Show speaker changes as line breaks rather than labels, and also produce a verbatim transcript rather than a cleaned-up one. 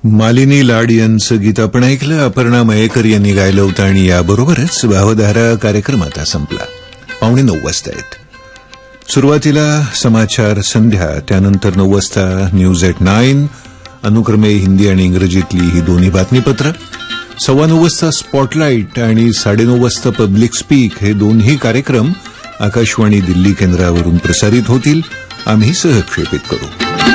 मालिनी लाड यांचं गीत आपण ऐकलं. अपर्णा मयेकर यांनी गायलं होतं आणि याबरोबरच भावधारा कार्यक्रम आता संपला. पावणे नऊ वाजता आहेत. सुरुवातीला समाचार संध्या, त्यानंतर नऊ वाजता न्यूज एट नाईन, अनुक्रमे हिंदी आणि इंग्रजीतली ही दोन्ही बातमीपत्र. सव्वा नऊ वाजता स्पॉटलाईट आणि साडेनऊ वाजता पब्लिक स्पीक हे दोन्ही कार्यक्रम आकाशवाणी दिल्ली केंद्रावरून प्रसारित होतील. आम्ही सहक्षेपित करू.